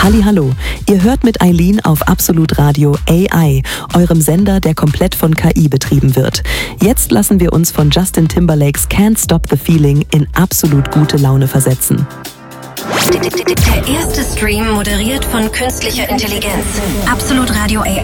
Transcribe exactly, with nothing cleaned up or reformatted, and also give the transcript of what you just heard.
Hallihallo, ihr hört mit Eileen auf Absolut Radio A I, eurem Sender, der komplett von K I betrieben wird. Jetzt lassen wir uns von Justin Timberlakes Can't Stop the Feeling in absolut gute Laune versetzen. Der erste Stream moderiert von künstlicher Intelligenz. Absolut Radio A I.